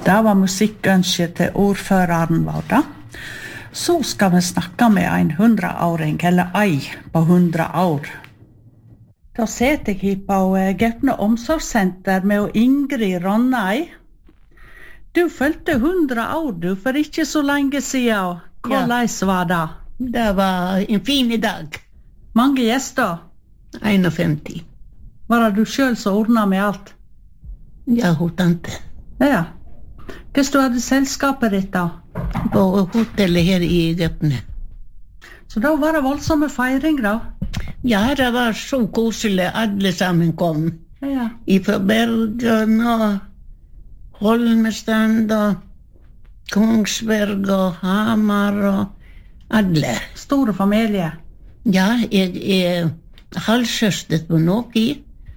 Det var musikkønsket til ordføreren vår da. Så skal vi snakke med en 100-åring, eller ei på 100 år. Da sitter jeg på Gaupne omsorgssenter med Ingrid Ronnei. Du følte 100 år, du, for ikke så lenge siden. Hvordan var det? Det var en fin dag. Mange gjester? 51. Var det du selv som ordnet med alt? Ja, hun tante. Ja. Hvordan du hadde selskapet ditt da? På hotellet her i Gaupne. Så da var det voldsomme feiring da? Ja, det var så koselig. Alle sammen kom. Ja. Fra Bergen og Holmestrand og Kongsberg og Hamar og alle. Store familie? Ja, jeg halvsøster på noe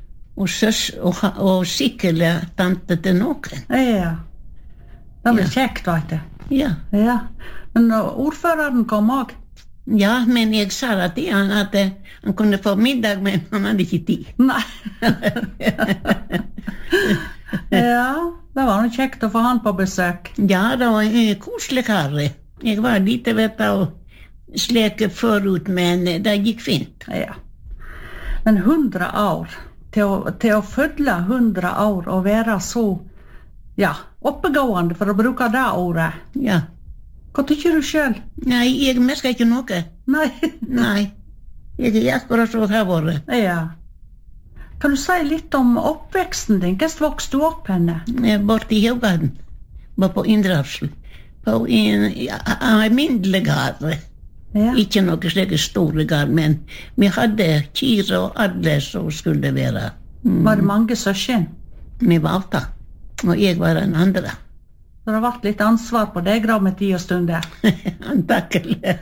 og sikkert tante til noen. Ja. Det var kjekt, vet du. Ja. Ja. Men ordføreren kom også? Ja, men jeg sa til han at han kunne få middag, men han hadde ikke tid. Nei. Ja, det var noe kjekt å få han på besøk. Ja, det var en koselig kar. Jeg var lite vet å sleke forut, men det gikk fint. Ja. Men 100 år, til å følge 100 år og være så, ja, oppegående, for å bruke det ordet. Ja. Hva tykker du selv? Nei, jeg merker ikke noe. Nei. Nei, jeg akkurat så har vært. Ja. Kan du si litt om oppveksten din? Hvordan vokste du opp henne? Bort i Haugaden, var på Indre-Arsel. På en alminnelig gard. Ja. Ikke noe slike store gard, men vi hadde kyr og alle som skulle være. Var det mange søsken? Vi var 8, og jeg var den andre. Så det har vært litt ansvar på deg da med tid og stunder? Antakelig.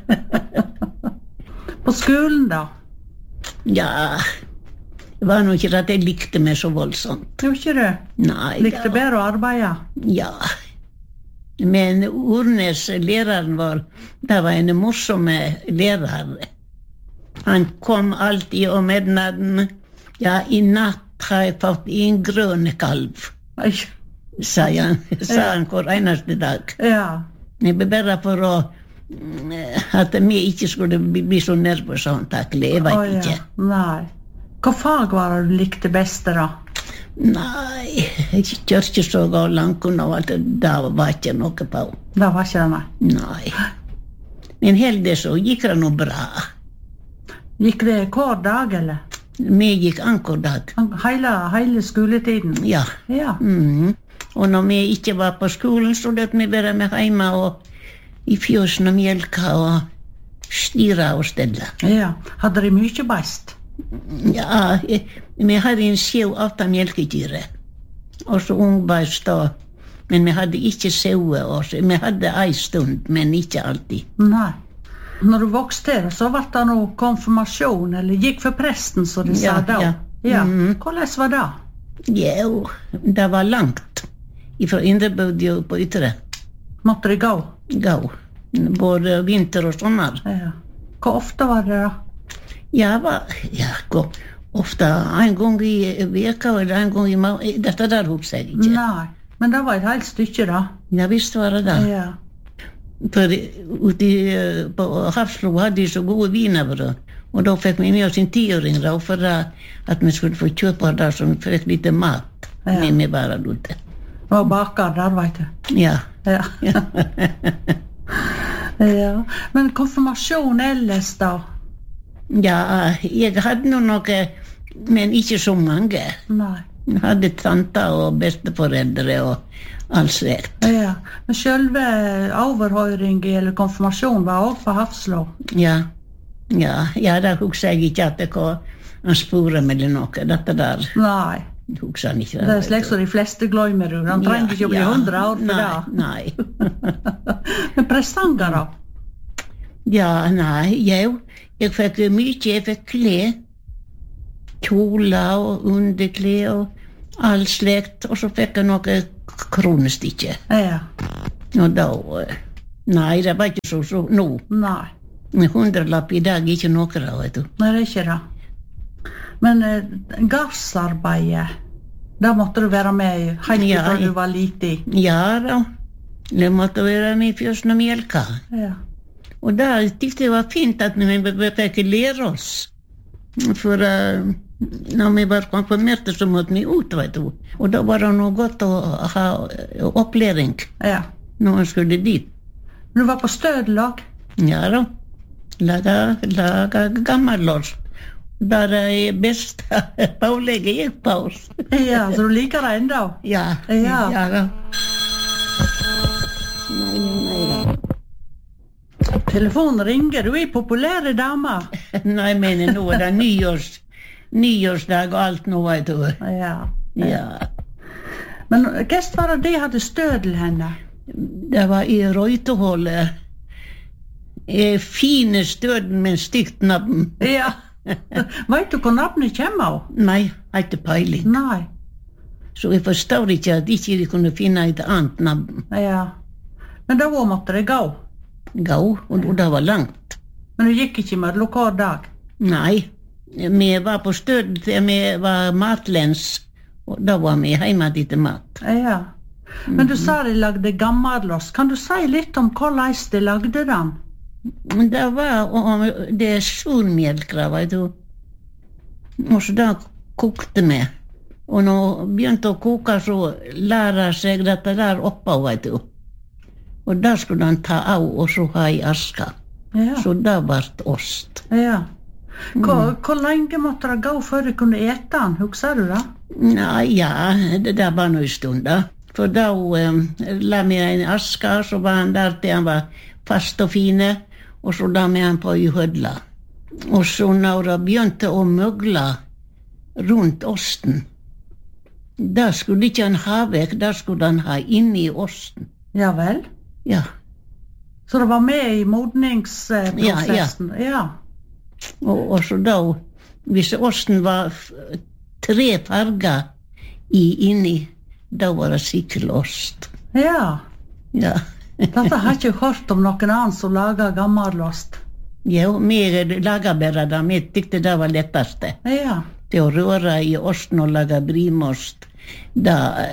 På skolen da? Ja, det var nok ikke at jeg likte meg så voldsomt. Jo, ikke du? Nei. Likte bedre å arbeide? Ja. Men Ornes, læreren vår, det var en morsom lærer. Han kom alltid om midnatten. Ja, i natt har jeg fått en grønn kalv. Oi. Sa han hver eneste dag. Ja. Jeg ble bare for å at vi ikke skulle bli så nervøse antakelig, jeg vet ikke. Nei. Hva fag var det du likte best da? Nei, jeg kjørte ikke så langt unna alt, det var ikke noe på. Det var ikke det, nei? Nei. Men heldig så gikk det noe bra. Gikk det hver dag, eller? Vi gikk anker dag. Hele skoletiden? Ja. Ja. Og når vi ikke var på skolen, så løp vi være med hjemme og i fjøsen og mjelka og styre og stelle. Ja. Hadde de mye beist? Ja, vi hadde en 7-8 mjelkedyr. Og så ungbeist da. Men vi hadde ikke sauer også. Vi hadde en stund, men ikke alltid. Nei. Når du vokste her, så var det noe konfirmasjon, eller gikk for presten, så de sa da? Ja. Hvordan var det? Jo, det var langt. Fra Indrebødje på Ytre. Måtte de gå? Gå. Både vinter og sommer. Ja. Hvor ofte var det da? Ja, ofte en gang i veka, eller en gang i måned. Dette der husker jeg ikke. Nei, men det var et helt stykke da. Ja, visst var det da. Ja. For ute på Hafslo hadde de så gode wienerbrød. Og da fikk vi med oss en 10-åring da, for at vi skulle få kjøpe der, så vi fikk litt mat med vi bare ute. Det var baker der, vet du. Ja. Ja. Ja. Men konfirmasjon ellers da? Ja, jeg hadde noe, men ikke så mange. Nei. Jeg hadde tanter og besteforeldre og alt slekt. Ja. Men selve overhøring eller konfirmasjon var også på Hafslo? Ja, da husker jeg ikke at det var en spore med noe, dette der. Nei. Husker han ikke. Det er slik som de fleste glemmer, han trenger ikke å bli 100 år for det. Nei. Men presanger da? Ja, nei, jeg fikk mye, jeg fikk klær, kjoler og underklær og all slekt, og så fikk jeg noe kronestikke. Ja. Og da, nei, det var ikke så nå. Nei. 100-lapp i dag er ikke noe da, vet du. Nei, det er ikke det. Men gardsarbeidet, Där måste du vara med helt Ja, från du var liten. Ja då, det måste vara med först när mjölka. Ja. Och där tyckte jag var fint att vi fick lära oss. För när vi var konfirmerade så måste vi ut, vet du. Och då var det nog gott att ha uppläring Ja. när man skulle dit. Du var på stödlag. Ja då, laga gammalost. Där är bästa pålägga äggpaus. Ja, så du liker det ändå. Ja, Ja. ja då. Nej. Telefonen ringer, du är populär dama. Nej, men nu är det nyårsdag och allt nu, vet du. Ja. Ja. Men gäst var det hade stödel henne. Det var i Reuterhållet. Fine stöd med styggt namn. Ja. Vet du hur namnet kommer av? Nej, inte pejling. Nej. Så jag förstår inte att de kunde finna ett annat namn. Ja. Men då måste det gå. Gå, och det var långt. Men du gick inte med lokal dag. Nej, vi var på stöd, vi var matläns. Och då var vi hemma lite mat. Ja. Men du sa de lagde gammallost. Kan du säga lite om hur de lagde den? Det var om det surmjölk, vet du. Och så där kokte med. Och när började att koka så lärde sig att det där uppe, vet du. Och där skulle han ta av och så ha i aska. Ja. Så där var det ost. Ja. Hur länge måste det gå för du kunde äta den? Huxar du det? Nej, ja, det där var nog en stund då. För då lade jag en aska så var han där till han var fast och fin. Och så lade jag han på i hödla. Och så när det började att mögla runt osten. Där skulle inte han ha väck, där skulle han ha in i osten. Ja väl. Ja. Så det var med i modningsprocessen? Ja. Och så då, hvis osten var 3 färger inni, då var det cykelost. Ja. Ja. Detta har jag inte hört om någon annan som lagar gammallost. Jo, mer laga bara det, men jag tyckte det var lättaste. Ja. Det att röra i osten och laga brimost, det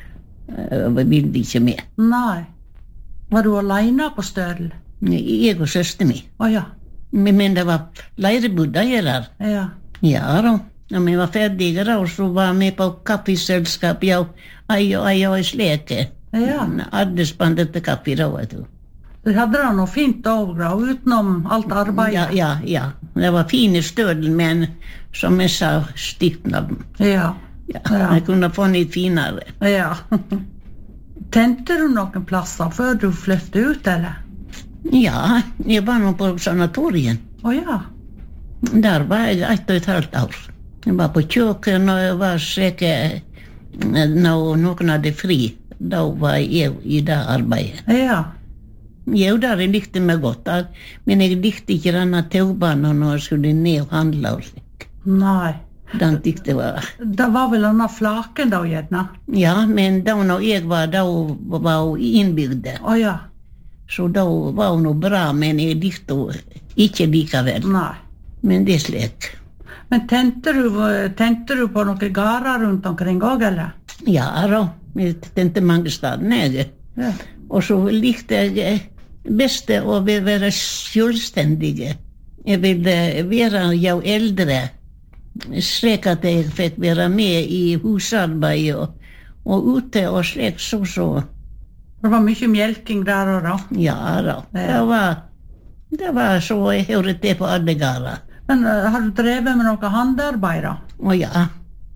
vill vi inte med. Nej. Var du alene på stödel? Jag och syster min. Ja. Men det var lärebuddar där. Ja. Ja då. När vi var färdiga då så var vi på kaffesällskap. Jag i släke. Ja. Adelsbandet till kaffe då, vet du. Du hade det nog fint övergrå utenom allt arbete. Ja. Det var fina stöd, men som jag sa, sticknad. Ja. Ja. Jag kunde få lite finare. Ja. Tänkte du någon platser för du flyttade ut eller? Ja, jag var nog på sanatorien. Ja. Där var jag 1,5 år. Jag var på köken och jag var säker när någon hade fri. Då var jag i det arbetet. Ja. Jo, där likte mig gott. Men jag likte inte den här tågbanan när jag skulle ner och handla och så. Nej. Den tyckte var... Det var väl den här flaken då gärna? Ja, men då när jag var då var inbyggd. Ja. Så då var hon nog bra, men jag likte inte lika väl. Nej. Men det släck. Men tänkte du på några garar runt omkring också eller? Ja då, jag tänkte många steder. Ja. Och så likte jag bäst att vara självständig. Jag ville vara jag äldre. Släck att jag fick vara med i husarbete och ute och släck så. Det var mycket mjölking där och då. Ja då, det var så jag hörde det på alla gara. Men har du drivit med några handarbete då? Och ja.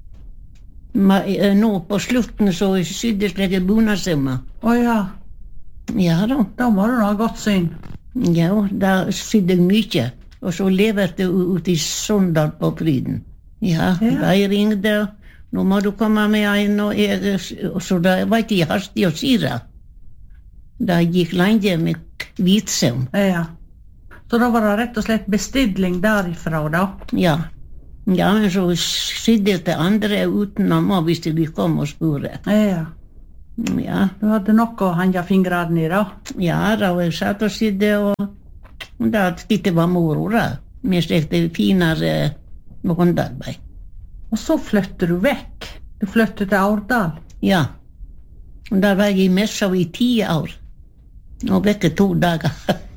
Nu på slutten så syddes det bonasumma. Ja. Ja då. De har du nog gott syn. Ja, där sydde mycket. Och så levde det ut i Sunndal på Fryden. Ja, jag ringde. Nu må du komma med en och så där var inte hastig och syra. Där gick länge med vitsum. Ja. Så då var det rätt och slett bestidling därifrån då? Ja. Ja, men så sydde det andra utenom och visste vi kom och spurade. Ja. Ja. Du hade något att hanja fingrarna i då? Ja, då jag satt och sydde och där tittade var moror där. Men släckte finare hundarbete. Och så flyttade du väck? Du flyttet til Aurdal? Ja. Og der var jeg i Messa i 10 år. Og vekke 2 dager.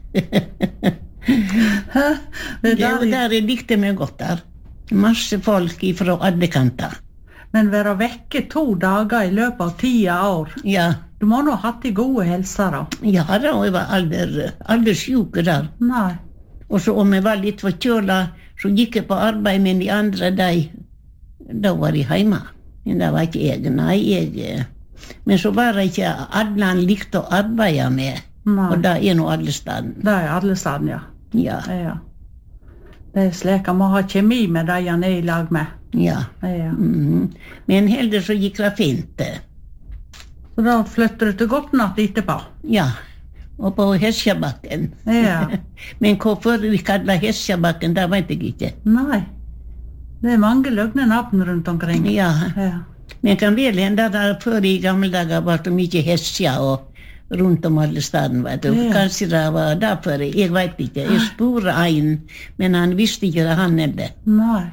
Der likte meg godt der. Masse folk fra alle kanter. Men være vekke 2 dager i løpet av 10 år? Ja. Du må nå ha hatt de gode helser da? Ja, da, og jeg var aldri syk der. Nei. Og så om jeg var litt forkjøla, så gikk jeg på arbeid, men de andre, da var jeg hjemme. Men det var ikke jeg, nei, men så var det ikke alle han likte å arbeide med. Nei. Og det nå alle steder. Det alle steder, ja. Ja. Ja. Det slik, han må ha kjemi med de han i lag med. Ja. Ja. Men heldigvis så gikk det fint. Så da flytter du til Gotland etterpå? Ja, og på Hesjabakken. Ja. Men hvorfor vi kaller Hesjabakken, det vet jeg ikke. Nei. Det mange løgne navn rundt omkring. Ja. Ja. Men kan vel hende at før i gamle dager var det mye Hesja og rundt om alle steder, vet du. Ja. Kanskje det var derfor, jeg vet ikke. Jeg sporet en, men han visste ikke det han hadde. Nei.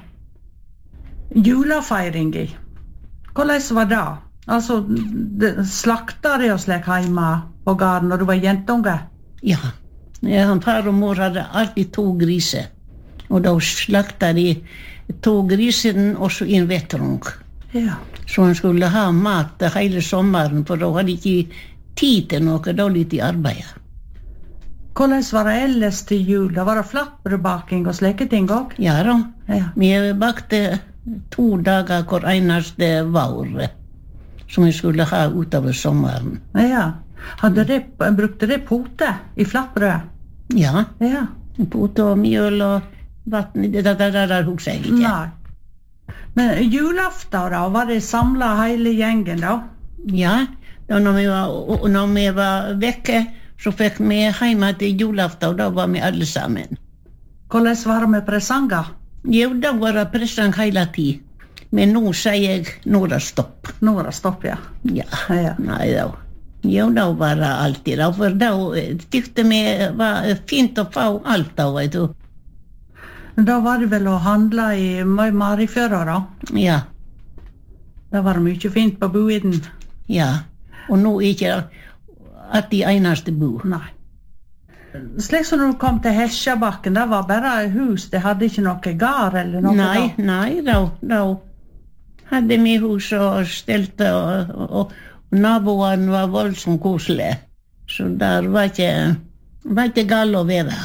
Julefeiring i. Hvordan var det? Altså, slakta det og slik hjemme på gården når du var jentunge? Ja. Han far og mor hadde alltid 2 griser. Og da slakta de 2 griser og så en vettrung. Ja. Så han skulle ha mat hele sommeren, for da hadde de ikke tid til noe, da litt i arbeidet. Hvordan var det ellers til jul? Da var det flatbrødbaking og slike ting også? Ja da. Ja. Vi bakte 2 dager hver eneste vår, som vi skulle ha utover sommeren. Ja. Brukte det pote i flatbrød? Ja. Ja. Pote og mjøl og vatten, det der husker jeg ikke. Nei. Men julaften da, var det samlet hele gjengen da? Ja, da når vi var vekke, så fikk vi hjemme til julaften, og da var vi alle sammen. Hvordan var det med presanger? Jo, da var det presang hele tid. Men nå sier jeg, nå er det stopp. Nå er det stopp, ja. Ja, Ja. nei da. Jo, da var det alltid, da, for da tykte vi var fint å få alt da, vet du. Da var det vel å handle i Marifjøra da? Ja, Da var det mye fint på buen. ja. Og nå er ikke at de eneste bo. Nei. Slik som når du kom til Hesjabakken, det var bare hus, det hadde ikke noe gard eller noe Nei, da hadde vi hus og stelte, og naboene var voldsomt koselige. Så der var ikke galt å være.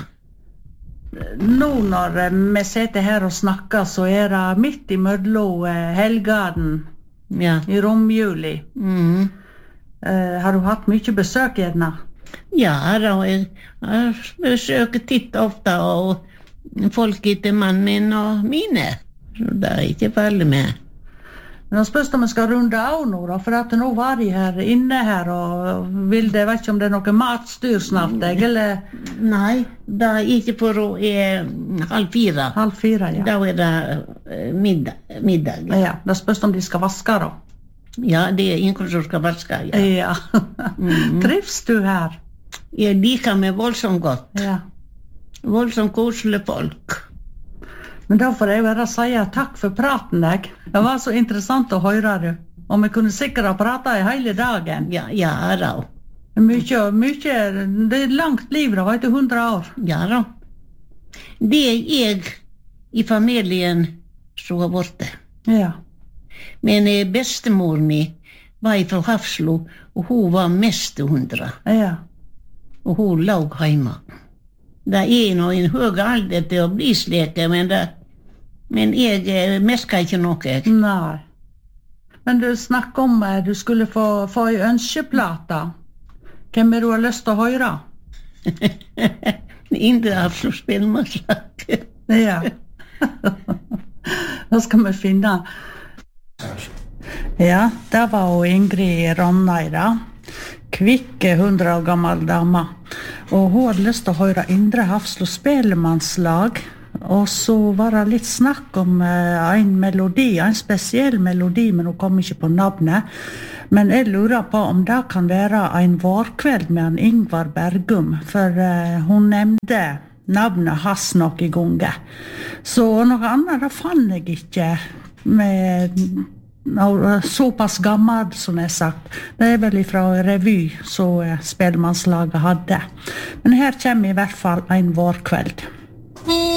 Nå når vi sitter her og snakker, så er det midt i mellom helgaden Ja. i romjuli. Mm. Har du hatt mye besøk gjerne? Ja, da jeg besøker titt ofte, og folk etter mannen min og mine. Så det er ikke farlig med. Men da spørs om vi skal runde av nå da, for at nå var de her inne her, og vil det, vet ikke om det er noe matstyr snart, eller? Nei, det er ikke for å 3:30. 3:30, ja. Da er det middag. Ja, da spørs om de skal vaske da. Ja, det er ingen som skal vaske. Ja. Ja. Trivs du her? Jeg liker meg voldsomt godt. Ja. Voldsomt koselige folk. Men da får jeg bare si takk for praten deg. Det var så interessant å høre du. Og vi kunne sikkert ha pratet i hele dagen. Ja da. Mye, det er langt liv da, vet du, 100 år. Ja da. Det er jeg i familien som var borte. Ja. Men bestemor mi var fra Hafslo, og hun var mest 100. Ja. Og hun lå hjemme. Det er nå en høy alder til å bli slik, men jeg merker ikke noe. Nei. Men du snakker om du skulle få en ønskeplate. Hvem er du har lyst til å høre? Indre Hafslo spillmannslag. Ja. Da skal vi finne. Ja, det var jo Ingrid Ronneida. Kvikke 100 år gammel dame. Og hun hadde lyst til å høre Indre Hafslo spellemannslag. Og så var det litt snakk om en melodi, en spesiell melodi, men hun kom ikke på navnet. Men jeg lurer på om det kan være en vårkveld med en Ingvar Bergum, for hun nevnte navnet hans nok i gonge. Så noe annet da fann jeg ikke med så pass gammel som jeg sagt. Det er vel fra revy så spellemannslaget hadde. Men her kommer i hvert fall en vårkveld.